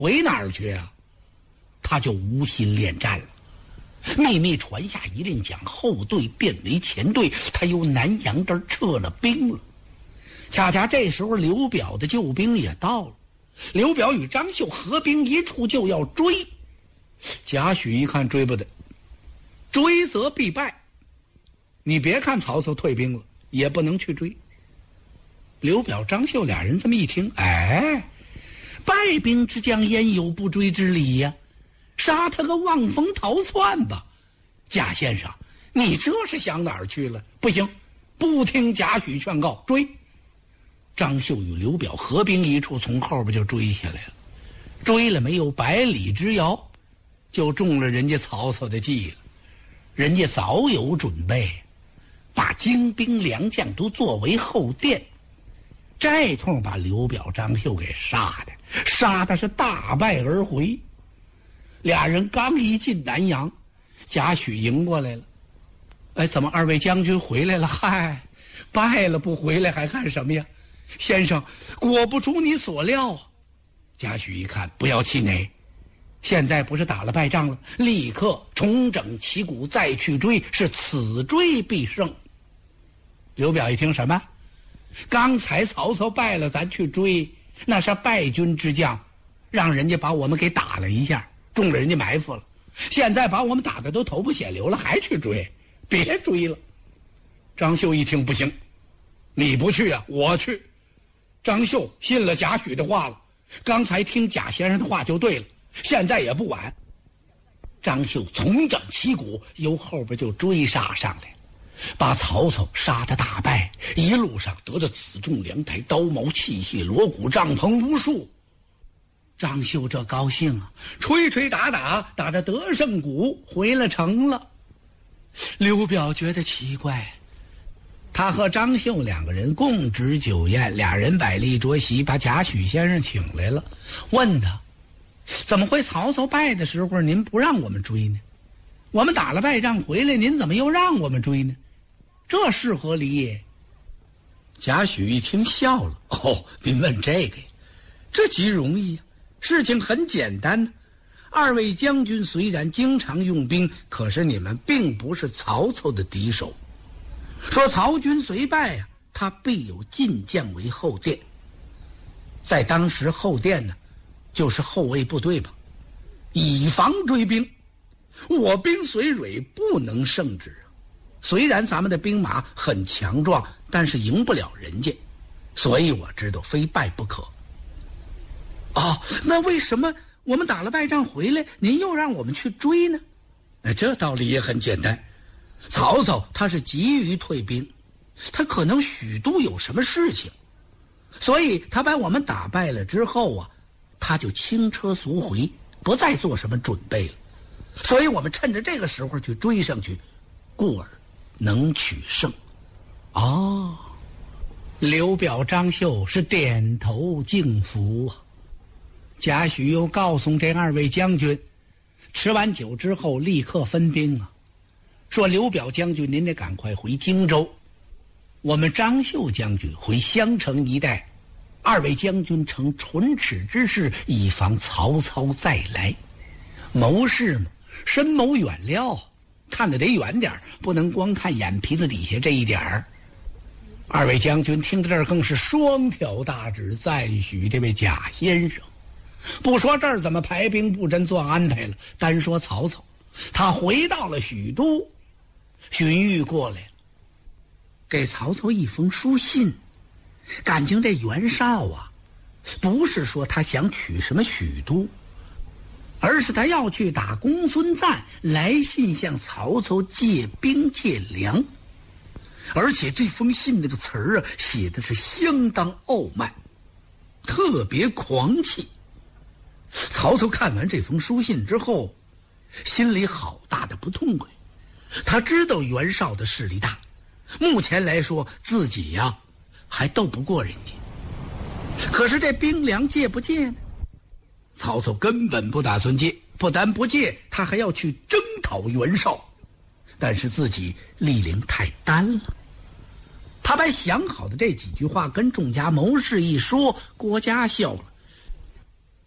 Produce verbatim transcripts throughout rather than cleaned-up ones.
回哪儿去啊？他就无心恋战了。秘密传下一令，将后队变为前队，他由南阳这儿撤了兵了。恰恰这时候，刘表的救兵也到了。刘表与张绣合兵一处，就要追。贾诩一看追不得，追则必败。你别看曹操退兵了，也不能去追。刘表、张绣俩人这么一听，哎，败兵之将焉有不追之理呀？杀他个望风逃窜吧！贾先生，你这是想哪儿去了？不行，不听贾诩劝告，追！张绣与刘表合兵一处，从后边就追下来了。追了没有百里之遥，就中了人家曹操的计了。人家早有准备，把精兵良将都作为后殿。这通把刘表、张绣给杀的，杀的是大败而回。俩人刚一进南阳，贾诩迎过来了。哎，怎么二位将军回来了？嗨，败了不回来还干什么呀？先生，果不出你所料啊！贾诩一看，不要气馁，现在不是打了败仗了，立刻重整旗鼓再去追，是此追必胜。刘表一听，什么？刚才曹操败了，咱去追，那是败军之将，让人家把我们给打了一下，中了人家埋伏了。现在把我们打得都头破血流了，还去追？别追了。张绣一听，不行，你不去啊，我去。张绣信了贾诩的话了，刚才听贾先生的话就对了，现在也不晚。张绣重整旗鼓，由后边就追杀上来，把曹操杀得大败，一路上得着子重粮台、刀矛器械、锣鼓帐篷无数。张绣这高兴啊，吹吹打打，打着得胜鼓回了城了。刘表觉得奇怪，他和张绣两个人共执酒宴，俩人摆例桌席，把贾诩先生请来了，问他怎么会曹操败的时候您不让我们追呢？我们打了败仗回来，您怎么又让我们追呢？这是何理也？贾诩一听笑了，哦，您问这个呀，这极容易呀，事情很简单呢。二位将军虽然经常用兵，可是你们并不是曹操的敌手。说曹军虽败呀、啊，他必有进将为后殿。在当时后殿呢，就是后卫部队吧，以防追兵。我兵虽锐，不能胜之。虽然咱们的兵马很强壮，但是赢不了人家，所以我知道非败不可。哦，那为什么我们打了败仗回来，您又让我们去追呢？哎，这道理也很简单。曹操他是急于退兵，他可能许都有什么事情，所以他把我们打败了之后啊，他就轻车速回，不再做什么准备了。所以我们趁着这个时候去追上去，故而能取胜。哦，刘表、张绣是点头敬服啊。贾诩又告诉这二位将军，吃完酒之后立刻分兵啊，说刘表将军您得赶快回荆州，我们张绣将军回襄城一带，二位将军成唇齿之势，以防曹操再来。谋士嘛，深谋远料，看得得远点，不能光看眼皮子底下这一点儿。二位将军听到这儿更是双挑大指，赞许这位贾先生。不说这儿怎么排兵布阵做安排了，单说曹操，他回到了许都，荀彧过来了，给曹操一封书信。感情这袁绍啊，不是说他想取什么许都，而是他要去打公孙瓒，来信向曹操借兵借粮。而且这封信那个词儿啊，写的是相当傲慢，特别狂气。曹操看完这封书信之后，心里好大的不痛快。他知道袁绍的势力大，目前来说自己呀、啊、还斗不过人家，可是这兵粮借不借呢？曹操根本不打算借，不但不借，他还要去征讨袁绍。但是自己力量太单了，他把想好的这几句话跟众家谋士一说，郭嘉笑了。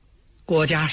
国家